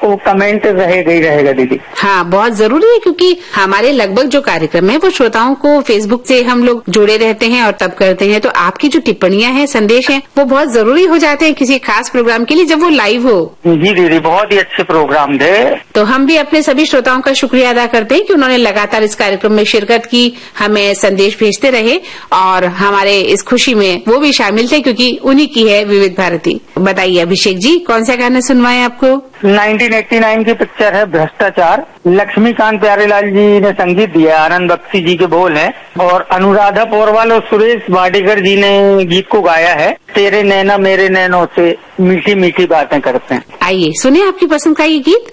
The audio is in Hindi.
वो कमेंट रहेगा ही रहेगा दीदी। हाँ, बहुत जरूरी है, क्योंकि हमारे लगभग जो कार्यक्रम है वो श्रोताओं को फेसबुक से हम लोग जुड़े रहते हैं और तब करते हैं, तो आपकी जो टिप्पणियां हैं, संदेश हैं, वो बहुत जरूरी हो जाते हैं किसी खास प्रोग्राम के लिए जब वो लाइव हो। जी दीदी, बहुत ही अच्छे प्रोग्राम थे। तो हम भी अपने सभी श्रोताओं का शुक्रिया अदा करते हैं कि उन्होंने लगातार इस कार्यक्रम में शिरकत की, हमें संदेश भेजते रहे और हमारे इस खुशी में वो भी शामिल थे, क्योंकि उन्हीं की है विविध भारती। बताइए अभिषेक जी, कौन सा गाना सुनवाएं आपको? 1989 की पिक्चर है भ्रष्टाचार। लक्ष्मीकांत प्यारेलाल जी ने संगीत दिया, आनंद बख्शी जी के बोल हैं और अनुराधा पौरवाल और सुरेश वाडेकर जी ने गीत को गाया है। तेरे नैना मेरे नैनों से मीठी मीठी बातें करते हैं। आइए सुने आपकी पसंद का ये गीत।